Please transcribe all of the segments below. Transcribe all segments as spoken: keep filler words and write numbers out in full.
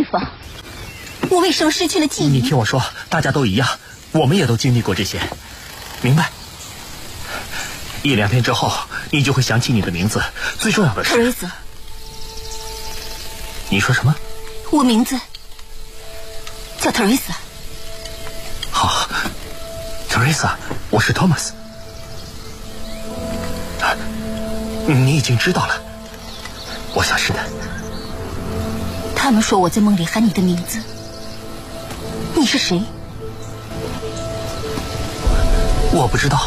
地方？我为什么失去了记忆？ 你听我说，大家都一样，我们也都经历过这些，明白？一两天之后，你就会想起你的名字。最重要的是， 特瑞斯。 你说什么？ 我名字叫特瑞斯。 好，特瑞斯，我是托马斯。啊，你已经知道了。我想是的。 他们说我在梦里喊你的名字。你是谁？ 我不知道，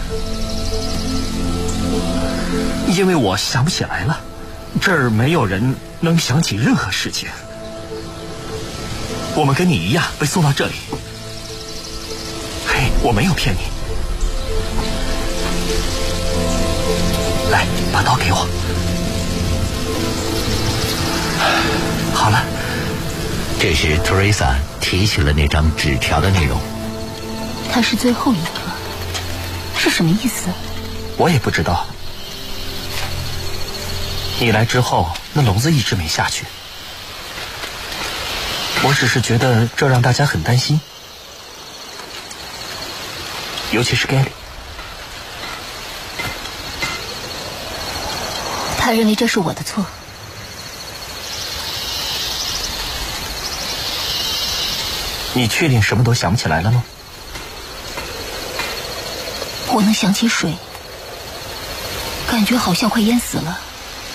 因为我想不起来了。这儿没有人能想起任何事情。我们跟你一样被送到这里。嘿，我没有骗你。来，把刀给我。好了。 这时特瑞莎提起了那张纸条的内容。 他是最后一个，是什么意思？ 我也不知道。你来之后，那笼子一直没下去。我只是觉得这让大家很担心，尤其是盖里。 他认为这是我的错。 你确定什么都想不起来了吗？ 我能想起水，感觉好像快淹死了，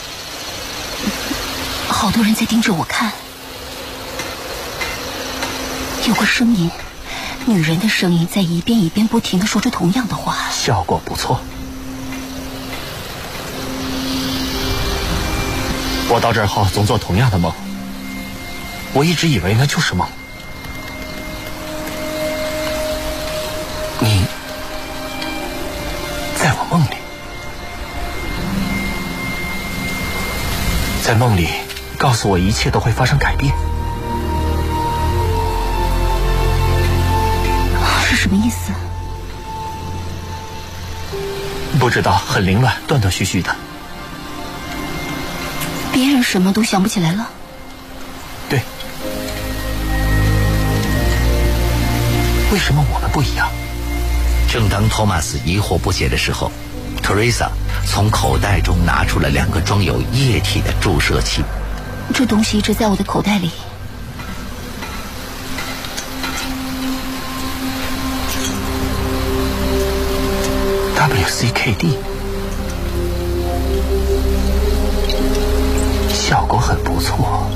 好多人在盯着我看，有个声音，女人的声音在一遍一遍不停地说着同样的话， 效果不错。我到这儿后总做同样的梦，我一直以为那就是梦。你在我梦里，在梦里告诉我一切都会发生改变。 是什么意思？ 不知道，很凌乱，断断续续的。 别人什么都想不起来了？ 对。为什么我们不一样？ 正当托马斯疑惑不解的时候，特瑞莎从口袋中拿出了两个装有液体的注射器。 这东西一直在我的口袋里。 W C K D， 效果很不错。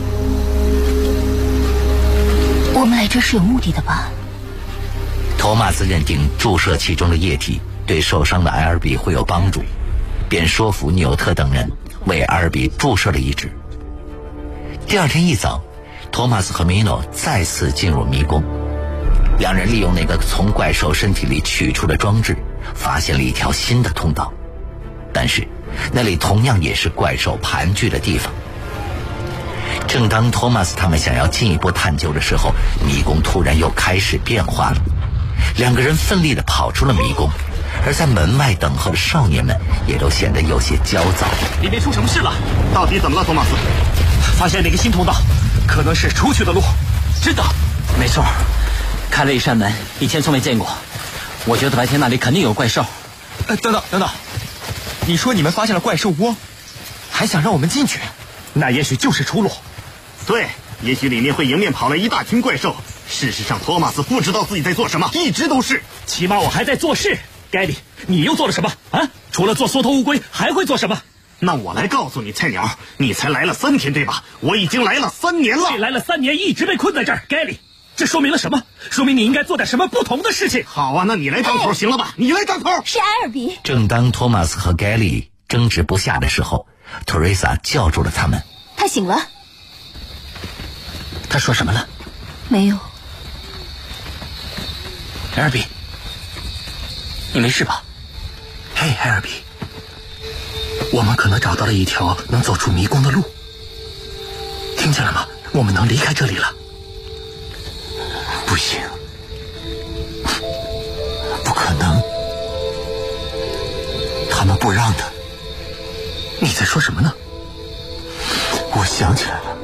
我们来这是有目的的吧？ 托马斯认定注射器中的液体对受伤的埃尔比会有帮助，便说服纽特等人为埃尔比注射了一支。第二天一早，托马斯和米诺再次进入迷宫，两人利用那个从怪兽身体里取出的装置，发现了一条新的通道，但是那里同样也是怪兽盘踞的地方。正当托马斯他们想要进一步探究的时候，迷宫突然又开始变化了。两个人奋力地跑出了迷宫，而在门外等候的少年们也都显得有些焦躁。 里面出什么事了？到底怎么了，托马斯？ 发现了一个新通道，可能是出去的路。 真的？没错，开了一扇门，以前从没见过。我觉得白天那里肯定有怪兽。 呃，等等等等，你说你们发现了怪兽窝，还想让我们进去？ 那也许就是出路。 对，也许里面会迎面跑来一大群怪兽。事实上，托马斯不知道自己在做什么，一直都是。 起码我还在做事。盖里，你又做了什么啊？除了做缩头乌龟，还会做什么？ 那我来告诉你，菜鸟，你才来了三天对吧？我已经来了三年了。 你来了三年，一直被困在这儿，盖里，这说明了什么？说明你应该做点什么不同的事情。 好啊，那你来当头行了吧？你来当头。 是埃尔比。 正当托马斯和盖里争执不下的时候，特瑞莎叫住了他们。 他醒了。 他说什么了？ 没有。 埃尔比，你没事吧？嘿，埃尔比，我们可能找到了一条能走出迷宫的路。听见了吗？我们能离开这里了。 不行，不可能，他们不让的。 你在说什么呢？ 我想起来了，